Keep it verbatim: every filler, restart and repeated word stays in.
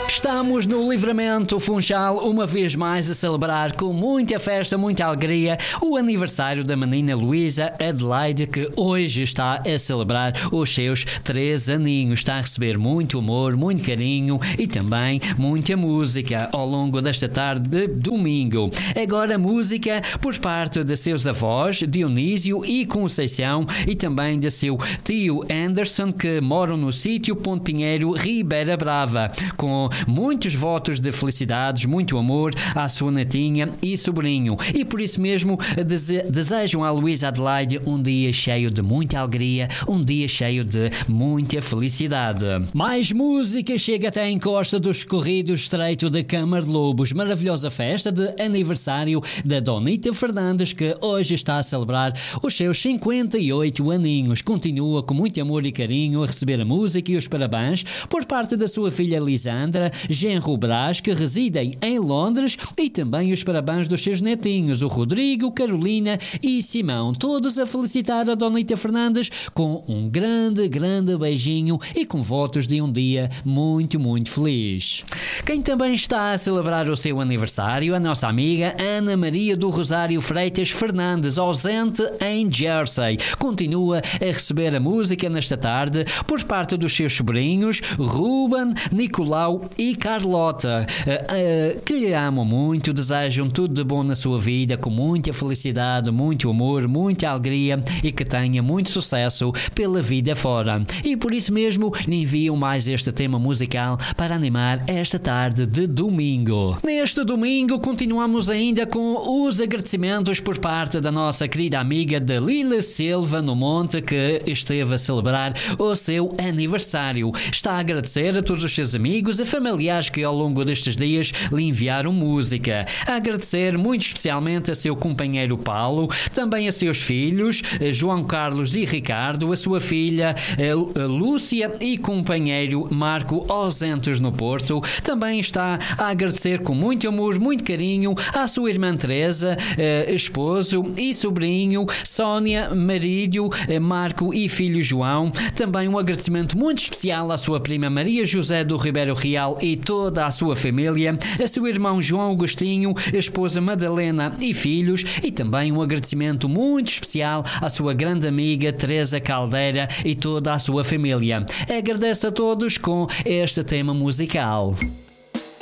Estamos no Livramento Funchal, uma vez mais a celebrar com muita festa, muita alegria, o aniversário da menina Luísa Adelaide, que hoje está a celebrar os seus três aninhos. Está a receber muito amor, muito carinho e também muita música ao longo desta tarde de domingo. Agora música por parte de seus avós, Dionísio e Conceição, e também de seu tio Anderson, que moram no sítio Ponte Pinheiro, Ribeira Brava, com muitos votos de felicidades, muito amor à sua netinha e sobrinho. E por isso mesmo dese- desejam a Luísa Adelaide um dia cheio de muita alegria, um dia cheio de muita felicidade. Mais música chega até a encosta dos corridos estreito de Câmara de Lobos. Maravilhosa festa de aniversário da Donita Fernandes, que hoje está a celebrar os seus cinquenta e oito aninhos. Continua com muito amor e carinho a receber a música e os parabéns por parte da sua filha Lisandra, genro Brás, que residem em Londres, e também os parabéns dos seus netinhos, o Rodrigo, Carolina e Simão, todos a felicitar a Donita Fernandes com um grande, grande beijinho e com votos de um dia muito, muito feliz. Quem também está a celebrar o seu aniversário, a nossa amiga Ana Maria do Rosário Freitas Fernandes, ausente em Jersey, continua a receber a música nesta tarde por parte dos seus sobrinhos Ruben, Nicolau e Carlota, uh, uh, que lhe amam muito, desejam tudo de bom na sua vida, com muita felicidade, muito amor, muita alegria e que tenha muito sucesso pela vida fora. E por isso mesmo lhe enviam mais este tema musical para animar esta tarde de domingo. Neste domingo continuamos ainda com os agradecimentos por parte da nossa querida amiga Dalila Silva no Monte, que esteve a celebrar o seu aniversário. Está a agradecer a todos os seus amigos e familiares que ao longo destes dias lhe enviaram música. A agradecer muito especialmente a seu companheiro Paulo, também a seus filhos João Carlos e Ricardo, a sua filha Lúcia e companheiro Marco, ausentes no Porto. Também está a agradecer com muito amor, muito carinho à sua irmã Teresa, esposo e sobrinho Sónia, marido Marco e filho João. Também um agradecimento muito especial à sua prima Maria José do Ribeiro Real e toda a sua família, a seu irmão João Agostinho, a esposa Madalena e filhos, e também um agradecimento muito especial à sua grande amiga Teresa Caldeira e toda a sua família. Agradeço a todos com este tema musical.